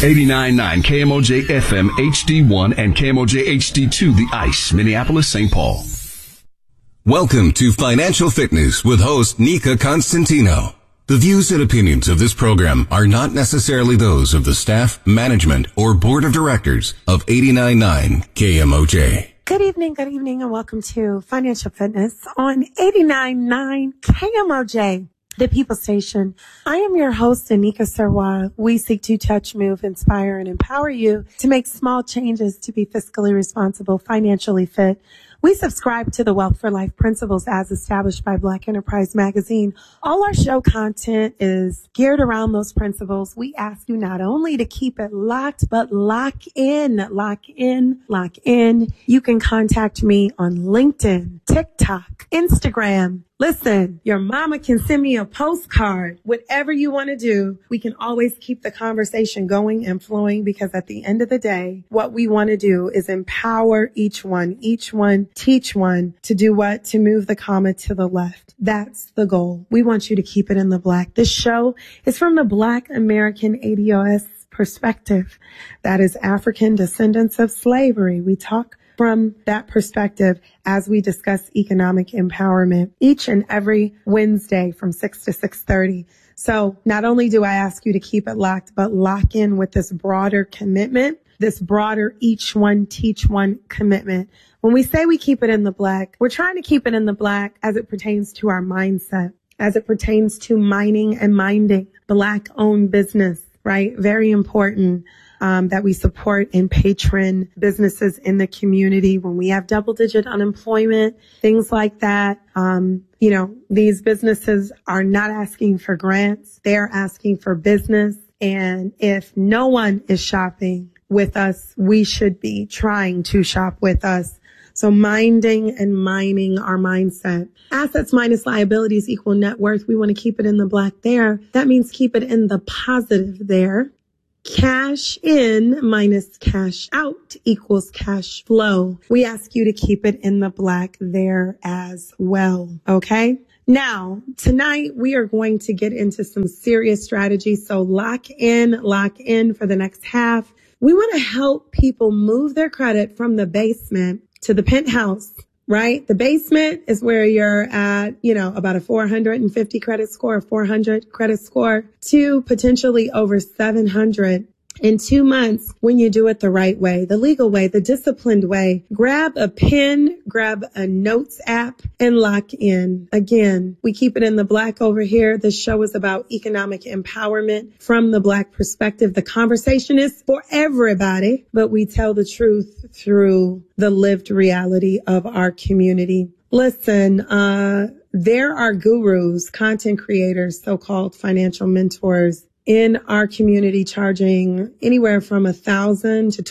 89.9 KMOJ FM HD1 and KMOJ HD2, The Ice, Minneapolis, St. Paul. Welcome to Financial Fitness with host Nika Constantino. The views and opinions of this program are not necessarily those of the staff, management, or board of directors of 89.9 KMOJ. Good evening, and welcome to Financial Fitness on 89.9 KMOJ, the People Station. I am your host, Anika Sarwa. We seek to touch, move, inspire, and empower you to make small changes to be fiscally responsible, financially fit. We subscribe to the Wealth for Life principles as established by Black Enterprise Magazine. All our show content is geared around those principles. We ask you not only to keep it locked, but lock in. You can contact me on LinkedIn, TikTok, Instagram. Listen, your mama can send me a postcard. Whatever you want to do, we can always keep the conversation going and flowing, because at the end of the day, what we want to do is empower each one, teach one to do what? To move the comma to the left. That's the goal. We want you to keep it in the black. This show is from the Black American ADOS perspective. That is African descendants of slavery. We talk from that perspective as we discuss economic empowerment each and every Wednesday from 6 to 6:30. So not only do I ask you to keep it locked, but lock in with this broader commitment, this broader each one, teach one commitment. When we say we keep it in the black, we're trying to keep it in the black as it pertains to our mindset, as it pertains to mining and minding, Black-owned business, right? Very important. That we support and patron businesses in the community when we have double-digit unemployment, things like that. These businesses are not asking for grants. They're asking for business. And if no one is shopping with us, we should be trying to shop with us. So minding and mining our mindset. Assets minus liabilities equal net worth. We want to keep it in the black there. That means keep it in the positive there. Cash in minus cash out equals cash flow. We ask you to keep it in the black there as well. Okay. Now, tonight we are going to get into some serious strategies. So lock in for the next half. We want to help people move their credit from the basement to the penthouse. Right? The basement is where you're at, about a 450 credit score, a 400 credit score, to potentially over 700 in 2 months when you do it the right way, the legal way, the disciplined way. Grab a pen, grab a notes app, and lock in. Again, we keep it in the black over here. This show is about economic empowerment from the black perspective. The conversation is for everybody, but we tell the truth through the lived reality of our community. Listen, there are gurus, content creators, so-called financial mentors in our community charging anywhere from $1,000 to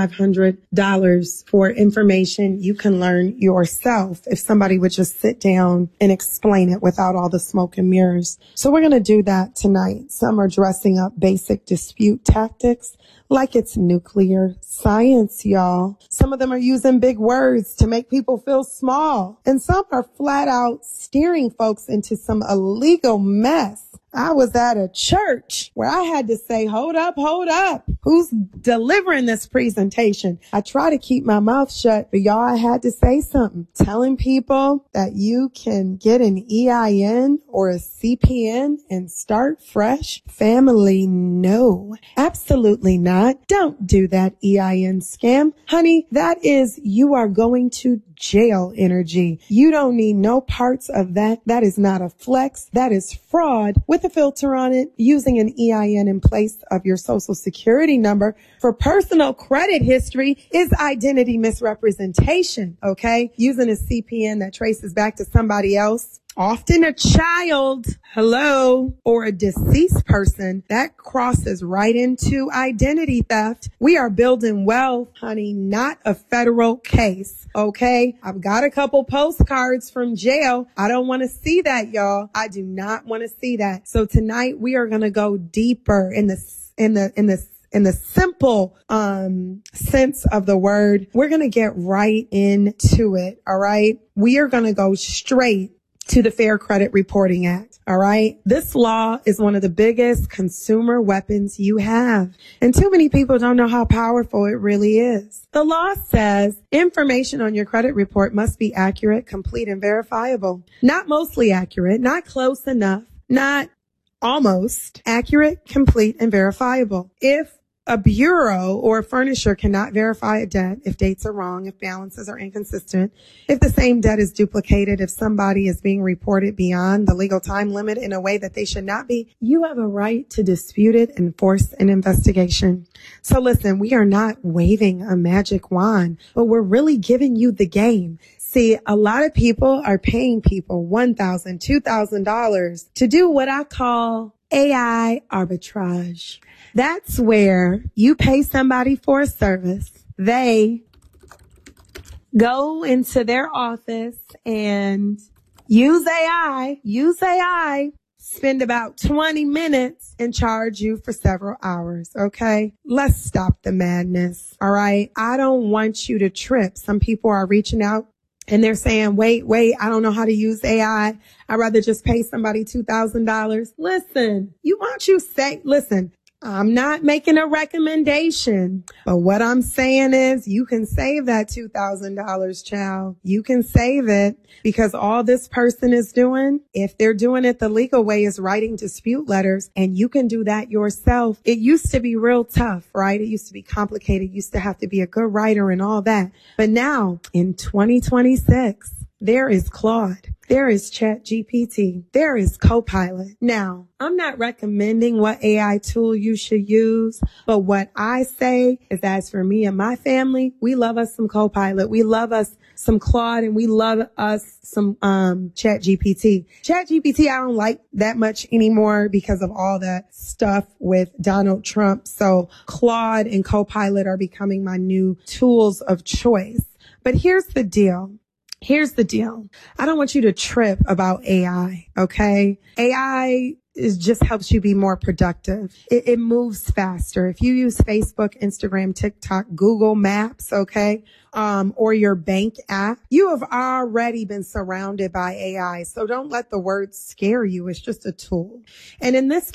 $2,500 for information you can learn yourself if somebody would just sit down and explain it without all the smoke and mirrors. So we're going to do that tonight. Some are dressing up basic dispute tactics like it's nuclear science, y'all. Some of them are using big words to make people feel small, and some are flat out steering folks into some illegal mess. I was at a church where I had to say, hold up. Who's delivering this presentation? I try to keep my mouth shut, but y'all, I had to say something. Telling people that you can get an EIN or a CPN and start fresh? Family, no. Absolutely not. Don't do that EIN scam. Honey, that is, you are going to jail energy. You don't need no parts of that. That is not a flex. That is fraud with a filter on it. Using an EIN in place of your social security number for personal credit history is identity misrepresentation. Okay. Using a CPN that traces back to somebody else, often a child, or a deceased person, that crosses right into identity theft. We are building wealth, honey, not a federal case. Okay. I've got a couple postcards from jail. I don't want to see that, y'all. I do not want to see that. So tonight we are going to go deeper in the simple sense of the word. We're going to get right into it. All right. We are going to go straight to the Fair Credit Reporting Act. All right. This law is one of the biggest consumer weapons you have. And too many people don't know how powerful it really is. The law says information on your credit report must be accurate, complete, and verifiable. Not mostly accurate, not close enough, not almost accurate, complete, and verifiable. If a bureau or a furnisher cannot verify a debt if dates are wrong, if balances are inconsistent, if the same debt is duplicated, if somebody is being reported beyond the legal time limit in a way that they should not be, you have a right to dispute it and force an investigation. So listen, we are not waving a magic wand, but we're really giving you the game. See, a lot of people are paying people $1,000, $2,000 to do what I call AI arbitrage. That's where you pay somebody for a service. They go into their office and use AI, spend about 20 minutes and charge you for several hours. Okay. Let's stop the madness. All right. I don't want you to trip. Some people are reaching out and they're saying, wait, I don't know how to use AI. I'd rather just pay somebody $2,000. Listen, I'm not making a recommendation, but what I'm saying is you can save that $2,000, child. You can save it because all this person is doing, if they're doing it the legal way, is writing dispute letters, and you can do that yourself. It used to be real tough, right? It used to be complicated. You used to have to be a good writer and all that. But now in 2026, there is Claude. There is ChatGPT. There is Copilot. Now, I'm not recommending what AI tool you should use, but what I say is, as for me and my family, we love us some Copilot. We love us some Claude, and we love us some ChatGPT. ChatGPT I don't like that much anymore because of all the stuff with Donald Trump. So Claude and Copilot are becoming my new tools of choice. But here's the deal. I don't want you to trip about AI, okay? AI just helps you be more productive. It moves faster. If you use Facebook, Instagram, TikTok, Google Maps, okay, or your bank app, you have already been surrounded by AI. So don't let the words scare you. It's just a tool. And in this